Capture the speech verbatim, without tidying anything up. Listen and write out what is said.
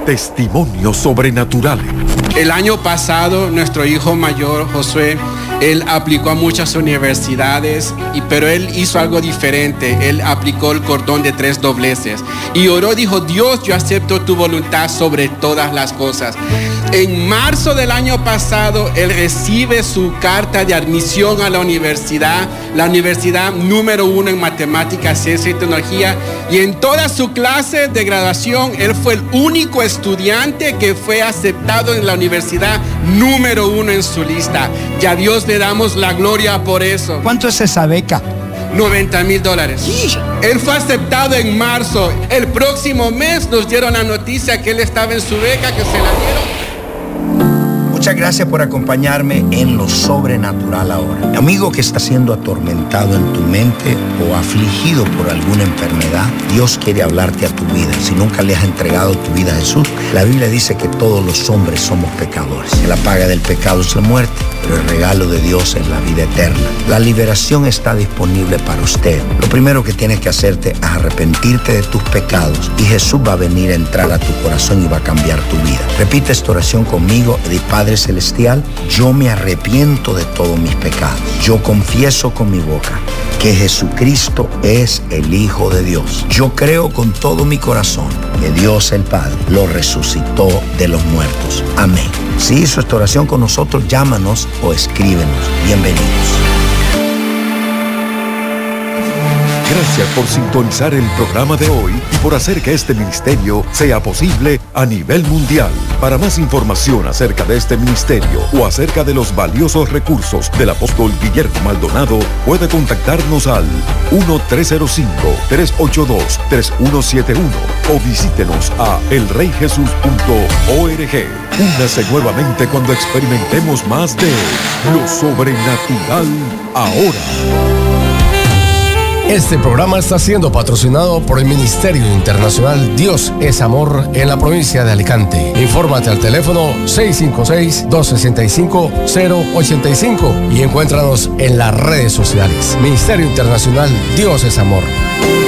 Testimonios sobrenaturales. El año pasado, nuestro hijo mayor, Josué, él aplicó a muchas universidades, y, pero él hizo algo diferente. Él aplicó el cordón de tres dobleces y oró, dijo: Dios, yo acepto tu voluntad sobre todas las cosas. En marzo del año pasado, él recibe su carta de admisión a la universidad, la universidad número uno en matemáticas, ciencia y tecnología, y en toda su clase de graduación, él fue el único estudiante que fue aceptado en la universidad número uno en su lista. Y a Dios le damos la gloria por eso. ¿Cuánto es esa beca? noventa mil dólares. Él fue aceptado en marzo. El próximo mes nos dieron la noticia que él estaba en su beca, que se la dieron. Muchas gracias por acompañarme en Lo Sobrenatural ahora. Amigo que está siendo atormentado en tu mente o afligido por alguna enfermedad, Dios quiere hablarte a tu vida. Si nunca le has entregado tu vida a Jesús, la Biblia dice que todos los hombres somos pecadores. Que la paga del pecado es la muerte, pero el regalo de Dios es la vida eterna. La liberación está disponible para usted. Lo primero que tienes que hacerte es arrepentirte de tus pecados y Jesús va a venir a entrar a tu corazón y va a cambiar tu vida. Repite esta oración conmigo. Di: Padre Celestial, yo me arrepiento de todos mis pecados. Yo confieso con mi boca que Jesucristo es el Hijo de Dios. Yo creo con todo mi corazón que Dios el Padre lo resucitó de los muertos. Amén. Si hizo esta oración con nosotros, llámanos o escríbenos. Bienvenidos. Gracias por sintonizar el programa de hoy y por hacer que este ministerio sea posible a nivel mundial. Para más información acerca de este ministerio o acerca de los valiosos recursos del apóstol Guillermo Maldonado, puede contactarnos al uno tres cero cinco, tres ocho dos, tres uno siete uno o visítenos a el rey jesús punto org. Únase nuevamente cuando experimentemos más de Lo Sobrenatural ahora. Este programa está siendo patrocinado por el Ministerio Internacional Dios es Amor en la provincia de Alicante. Infórmate al teléfono seis cinco seis, dos seis cinco, cero ocho cinco y encuéntranos en las redes sociales. Ministerio Internacional Dios es Amor.